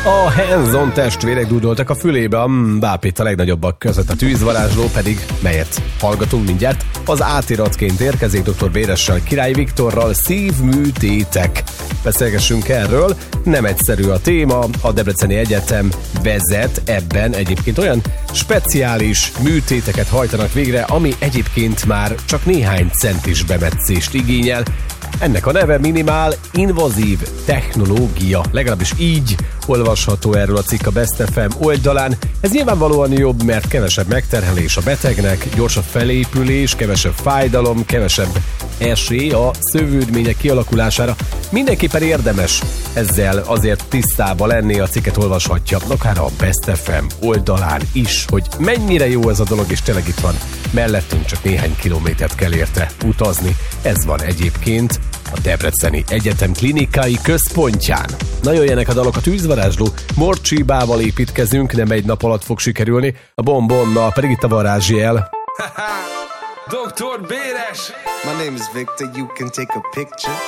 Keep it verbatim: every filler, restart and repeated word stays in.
A Hands-on testvérek dúdoltak a fülébe, a Bápét a legnagyobbak között, a tűzvarázsló pedig, melyet hallgatunk mindjárt, az átiratként érkezik dr. Béressel, Király Viktorral, szívműtétek. Beszélgessünk erről, nem egyszerű a téma, a Debreceni Egyetem vezet ebben egyébként olyan speciális műtéteket hajtanak végre, ami egyébként már csak néhány centis bemetszést igényel. Ennek a neve minimál invazív technológia, legalábbis így olvasható erről a cikk a Best ef em oldalán. Ez nyilvánvalóan jobb, mert kevesebb megterhelés a betegnek, gyorsabb felépülés, kevesebb fájdalom, kevesebb esély a szövődmények kialakulására. Mindenképpen érdemes ezzel azért tisztában lenni, a cikket olvashatja akár a Best ef em oldalán is, hogy mennyire jó ez a dolog, és tényleg itt van mellettünk, csak néhány kilométert kell érte utazni. Ez van egyébként a Debreceni Egyetem klinikai központján. Na jöjjenek a dalok, a tűzvarázsló Morcsibával építkezünk, nem egy nap alatt fog sikerülni, a Bombonnal pedig itt a varázsjel. doktor Béres! My name is Victor, you can take a picture.